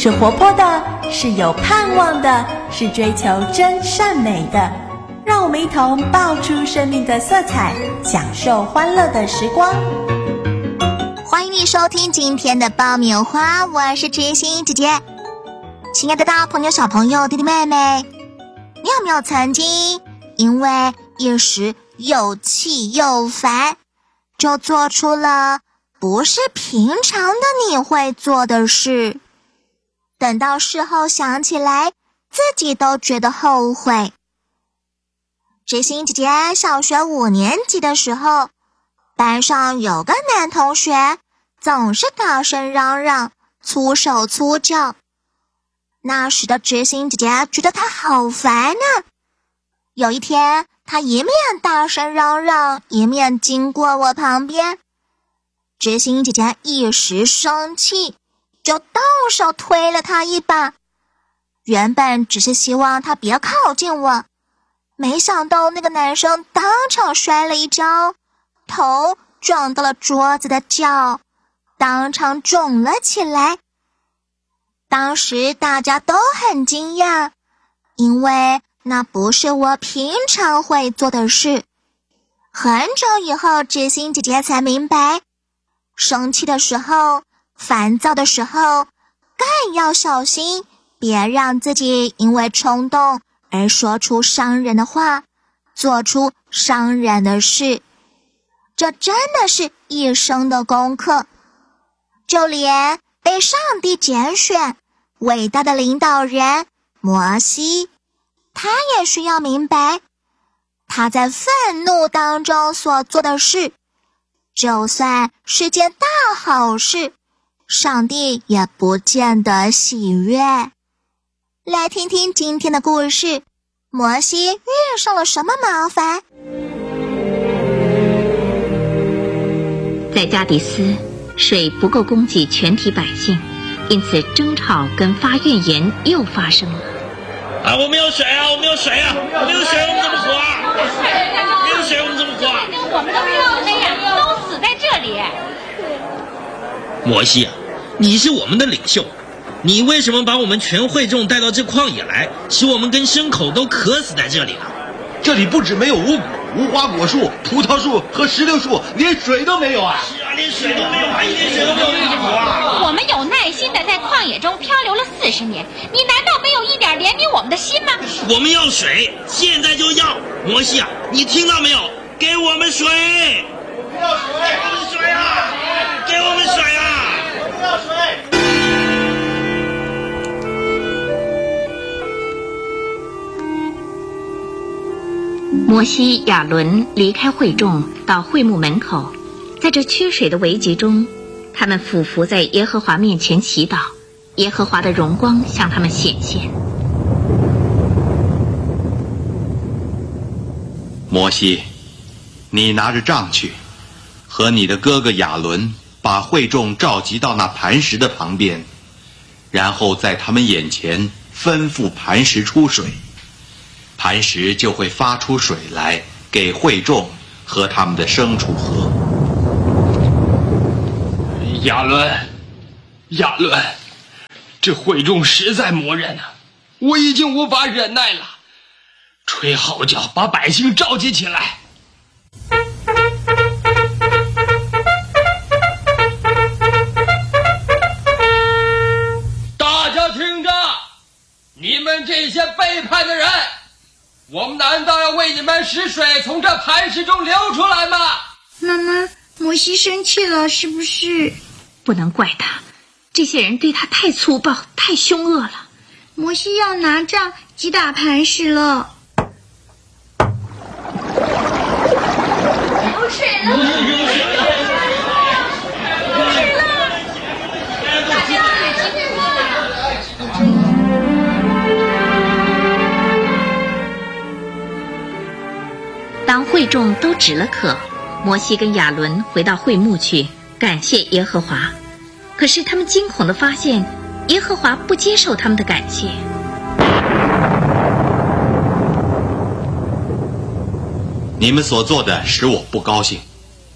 是活泼的，是有盼望的，是追求真善美的。让我们一同爆出生命的色彩，享受欢乐的时光。 欢迎你收听今天的爆米花，我是知心姐姐。亲爱的大朋友小朋友弟弟妹妹，你有没有曾经因为一时又气又烦，就做出了不是平常的你会做的事，等到事后想起来自己都觉得后悔。知心姐姐小学5年级的时候，班上有个男同学总是大声嚷嚷，粗手粗脚。那时的知心姐姐觉得他好烦啊。有一天，他一面大声嚷嚷，一面经过我旁边。知心姐姐一时生气，就动手推了他一把。原本只是希望他别靠近我，没想到那个男生当场摔了一跤，头撞到了桌子的角，当场肿了起来。当时大家都很惊讶，因为那不是我平常会做的事。很久以后，知心姐姐才明白，生气的时候，烦躁的时候，更要小心，别让自己因为冲动而说出伤人的话，做出伤人的事。这真的是一生的功课。就连被上帝拣选伟大的领导人摩西，他也需要明白，他在愤怒当中所做的事，就算是件大好事，上帝也不见得喜悦。来听听今天的故事，摩西遇上了什么麻烦？ 在加迪斯，水不够供给全体百姓，因此争吵跟发怨言又发生了。 我们有水啊，我们有水啊，没有水我们怎么活啊？没有水我们怎么活啊？ 我们都漂着呀，都死在这里。 摩西啊，你是我们的领袖，你为什么把我们全会众带到这旷野来，使我们跟牲口都渴死在这里了？ 这里不止没有五谷、无花果树、葡萄树和石榴树，连水都没有啊！ 是啊，连水都没有啊，一点水都没有，怎么活啊？ 我们有耐心的在旷野中漂流了40年，你难道没有一点怜悯我们的心吗？ 我们要水，现在就要！摩西啊，你听到没有？给我们水！ 我们要水！ 给我们水啊！给我们水啊！ 我们要水！ 摩西、亚伦离开会众，到会幕门口，在这缺水的危急中，他们俯伏在耶和华面前祈祷，耶和华的荣光向他们显现。 摩西，你拿着杖去，和你的哥哥亚伦把会众召集到那磐石的旁边，然后在他们眼前吩咐磐石出水，磐石就会发出水来，给会众和他们的牲畜喝。 亚伦，这会众实在磨人啊，我已经无法忍耐了。吹号角，把百姓召集起来。大家听着，你们这些背叛的人，我们难道要为你们使水从这磐石中流出来吗？ 妈妈，摩西生气了是不是？ 不能怪他，这些人对他太粗暴，太凶恶了。 摩西要拿杖击打磐石了。 有水了！有水了！大家快进来！ 当会众都止了渴，摩西跟亚伦回到会幕去，感谢耶和华。可是他们惊恐地发现，耶和华不接受他们的感谢。 你们所做的使我不高兴，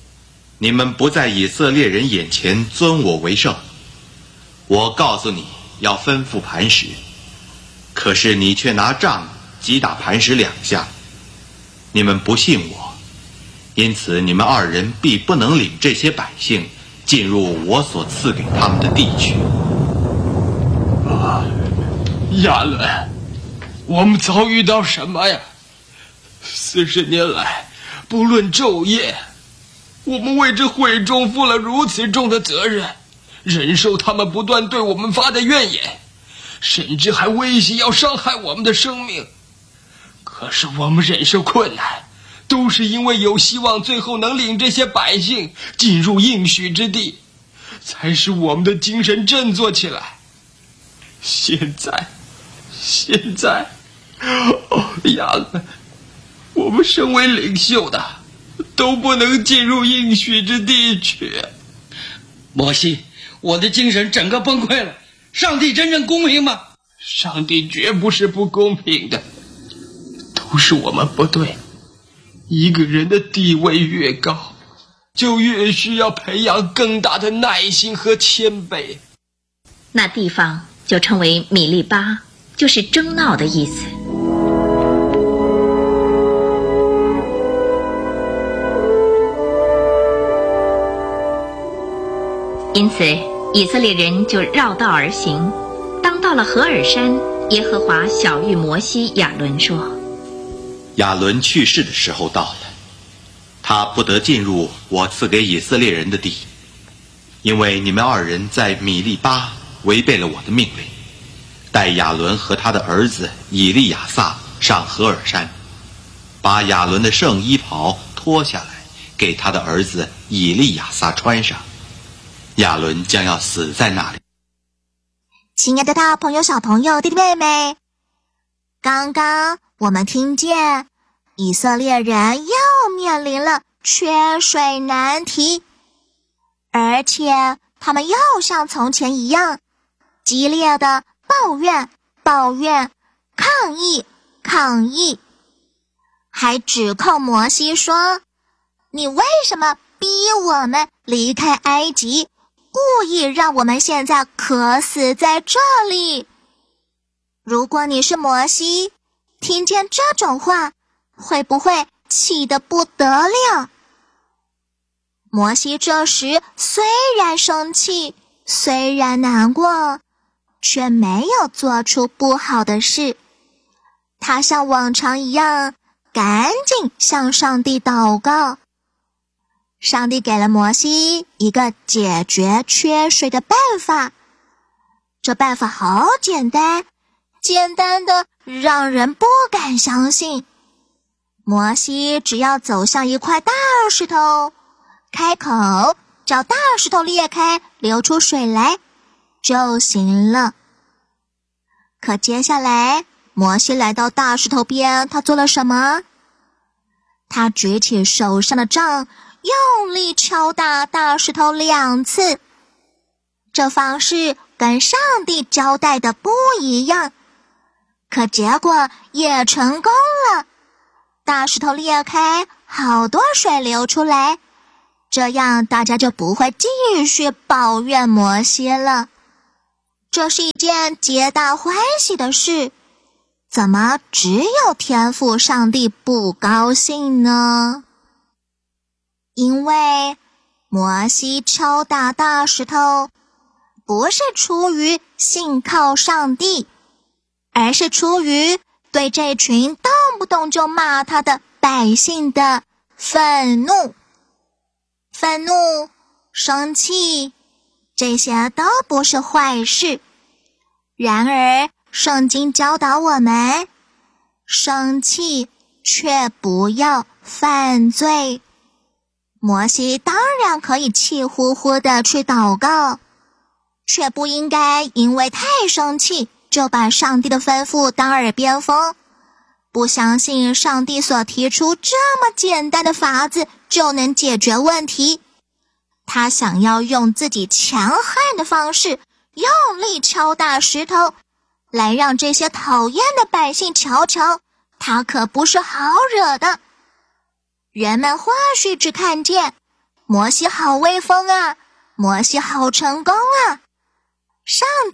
你们不在以色列人眼前尊我为圣。我告诉你， 要吩咐磐石，可是你却拿杖击打磐石2下。你们不信我，因此你们2人必不能领这些百姓进入我所赐给他们的地去。 亚伦，我们遭遇到什么呀？40年来，不论昼夜，我们为这会众负了如此重的责任，忍受他们不断对我们发的怨言，甚至还威胁要伤害我们的生命。可是我们忍受困难，都是因为有希望最后能领这些百姓进入应许之地，才使我们的精神振作起来。现在，亚伦，我们身为领袖的都不能进入应许之地去。 摩西，我的精神整个崩溃了。上帝真正公平吗？ 上帝绝不是不公平的，都是我们不对。一个人的地位越高，就越需要培养更大的耐心和谦卑。 那地方就称为米利巴，就是争闹的意思。因此以色列人就绕道而行，当到了何珥山，耶和华晓谕摩西亚伦说： 亚伦去世的时候到了，他不得进入我赐给以色列人的地，因为你们2人在米利巴违背了我的命令，带亚伦和他的儿子以利亚撒上何珥山，把亚伦的圣衣袍脱下来给他的儿子以利亚撒穿上，亚伦将要死在那里。 亲爱的大朋友、小朋友、弟弟妹妹，刚刚我们听见以色列人又面临了缺水难题，而且他们又像从前一样激烈的抱怨、抗议，还指控摩西说：你为什么逼我们离开埃及，故意让我们现在渴死在这里？如果你是摩西，听见这种话，会不会气得不得了？摩西这时虽然生气，虽然难过，却没有做出不好的事。他像往常一样，赶紧向上帝祷告。上帝给了摩西一个解决缺水的办法，这办法好简单，简单的让人不敢相信。摩西只要走向一块大石头，开口叫大石头裂开，流出水来就行了。可接下来，摩西来到大石头边，他做了什么？他举起手上的杖，用力敲打大石头2次。这方式跟上帝交代的不一样，可结果也成功了。大石头裂开，好多水流出来，这样大家就不会继续抱怨摩西了。这是一件皆大欢喜的事，怎么只有天父上帝不高兴呢？因为摩西敲打大石头，不是出于信靠上帝，而是出于对这群动不动就骂他的百姓的愤怒。愤怒、生气，这些都不是坏事。然而，圣经教导我们，生气却不要犯罪。摩西当然可以气呼呼地去祷告，却不应该因为太生气就把上帝的吩咐当耳边风，不相信上帝所提出这么简单的法子就能解决问题。他想要用自己强悍的方式，用力敲打石头，来让这些讨厌的百姓瞧瞧，他可不是好惹的。人们或许只看见摩西好威风啊，摩西好成功啊，上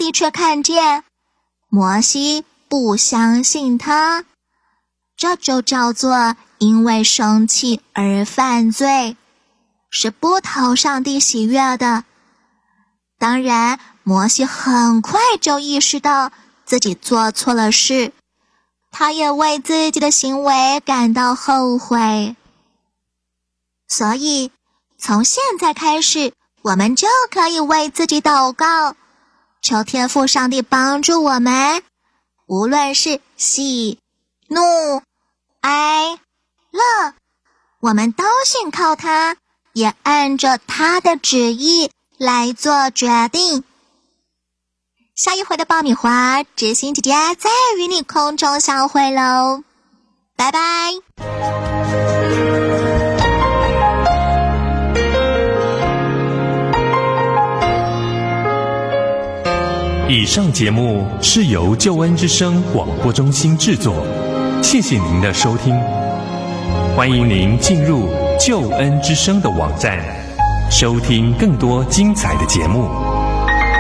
帝却看见。摩西不相信他，这就叫做因为生气而犯罪，是不讨上帝喜悦的。当然，摩西很快就意识到自己做错了事，他也为自己的行为感到后悔。所以，从现在开始，我们就可以为自己祷告，求天父上帝帮助我们，无论是喜、怒、哀、乐，我们都信靠他，也按着他的旨意来做决定。下一回的爆米花，知心姐姐再与你空中相会喽，拜拜。 以上节目是由救恩之声广播中心制作，谢谢您的收听。欢迎您进入救恩之声的网站，收听更多精彩的节目。